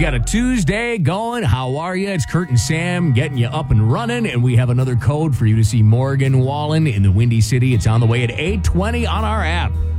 got a Tuesday going. How are you? It's Kurt and Sam getting you up and running, and we have another code for you to see Morgan Wallen in the Windy City. It's on the way at 8:20 on our app.